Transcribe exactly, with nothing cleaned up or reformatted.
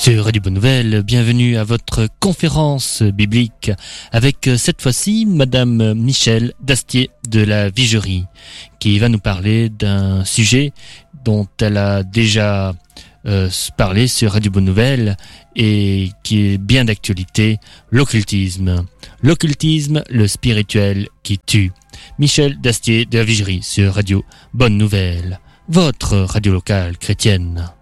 Sur Radio Bonne Nouvelle, bienvenue à votre conférence biblique avec cette fois-ci Madame Michèle Dastier de la Vigerie qui va nous parler d'un sujet dont elle a déjà euh, parlé sur Radio Bonne Nouvelle et qui est bien d'actualité, l'occultisme. L'occultisme, le spirituel qui tue. Michèle Dastier de la Vigerie sur Radio Bonne Nouvelle, votre radio locale chrétienne.